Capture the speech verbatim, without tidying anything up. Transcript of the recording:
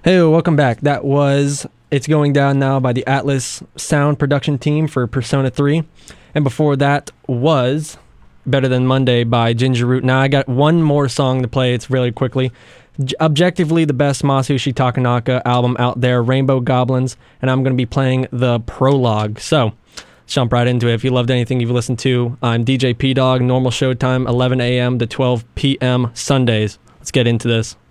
Hey, welcome back. That was It's Going Down Now by the Atlas sound production team for Persona three. And before that was Better Than Monday by Ginger Root. Now I got one more song to play. It's really quickly. J- objectively the best Masushi Takanaka album out there, Rainbow Goblins, and I'm going to be playing the prologue. So, let's jump right into it. If you loved anything you've listened to, I'm D J P-Dog, normal show time, eleven a.m. to twelve p.m. Sundays. Let's get into this.